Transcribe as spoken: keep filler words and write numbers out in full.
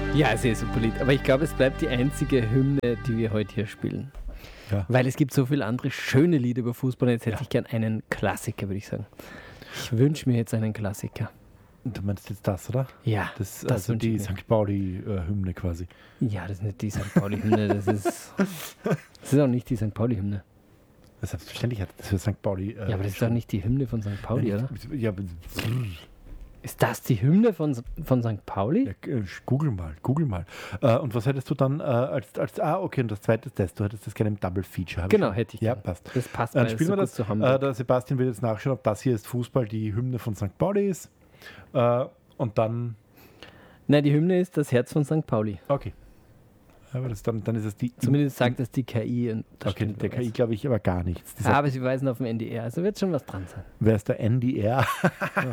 Ja, sehr super Lied. Aber ich glaube, es bleibt die einzige Hymne, die wir heute hier spielen. Ja. Weil es gibt so viele andere schöne Lieder über Fußball. Und jetzt hätte Ja. ich gern einen Klassiker, würde ich sagen. Ich wünsche mir jetzt einen Klassiker. Du meinst jetzt das, oder? Ja, Das, das also wünsch die ich mir. Sankt Pauli-Hymne quasi. Ja, das ist nicht die Sankt Pauli-Hymne. Das ist, das ist auch nicht die Sankt Pauli-Hymne. Selbstverständlich hat das für Sankt Pauli. Äh, Ja, aber das ist doch nicht die Hymne von Sankt Pauli, ja, oder? nicht- Ja, aber- Ist das die Hymne von, von Sankt Pauli? ja, äh, google mal, google mal. Äh, und was hättest du dann äh, als, als, ah, okay, und das zweite ist das, du hättest das gerne im Double Feature. hab ich Genau, schon. hätte ich Ja, gern. passt. Das passt Dann weil es spielen so wir gut das. zu Äh, Hamburg. der Sebastian will jetzt nachschauen, ob das hier ist Fußball die Hymne von Sankt Pauli ist. Äh, und dann, Nein, die Hymne ist das Herz von Sankt Pauli. okay. Aber das, dann, dann ist es die. Zumindest sagt das die K I. Und da Okay, stimmt der was. K I glaube ich aber gar nichts. Die Ah, sagt, aber sie weisen auf dem N D R, also wird schon was dran sein. wer ist der N D R?